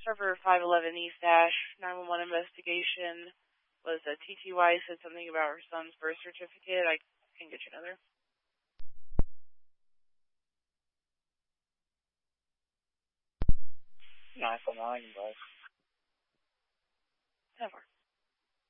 server 511 East Dash 911 investigation. Was a TTY said something about her son's birth certificate. I can get you another. 949, guys. 10-4.